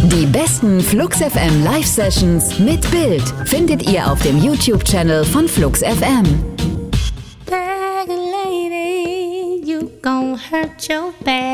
Die besten Flux FM Live Sessions mit Bild findet ihr auf dem YouTube-Channel von Flux FM. Lady, you gon' hurt your back.